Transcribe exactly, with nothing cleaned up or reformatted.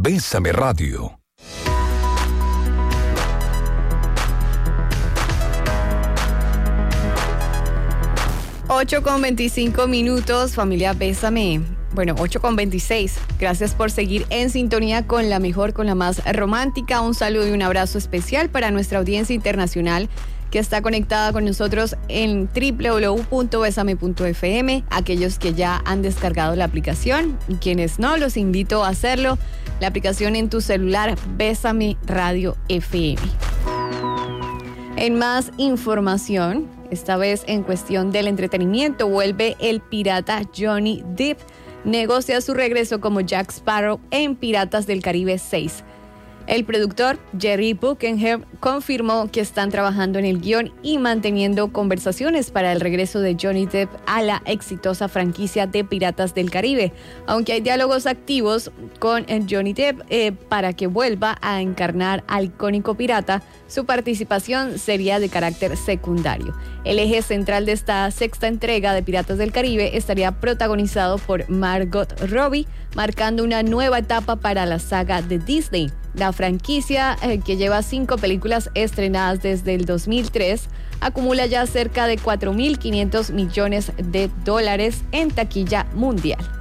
Bésame Radio. ocho con veinticinco minutos, familia Bésame. Bueno, ocho con veintiséis. Gracias por seguir en sintonía con la mejor, con la más romántica. Un saludo y un abrazo especial para nuestra audiencia internacional que está conectada con nosotros en doble u doble u doble u punto besame punto efe eme. Aquellos que ya han descargado la aplicación y quienes no, los invito a hacerlo. La aplicación en tu celular, Bésame Radio Efe Eme. En más información, esta vez en cuestión del entretenimiento, vuelve el pirata Johnny Depp. Negocia su regreso como Jack Sparrow en Piratas del Caribe seis. El productor Jerry Buckingham confirmó que están trabajando en el guión y manteniendo conversaciones para el regreso de Johnny Depp a la exitosa franquicia de Piratas del Caribe, aunque hay diálogos activos con Johnny Depp eh, para que vuelva a encarnar al icónico pirata. Su participación sería de carácter secundario. El eje central de esta sexta entrega de Piratas del Caribe estaría protagonizado por Margot Robbie, marcando una nueva etapa para la saga de Disney. La franquicia, eh, que lleva cinco películas estrenadas desde el dos mil tres, acumula ya cerca de cuatro mil quinientos millones de dólares en taquilla mundial.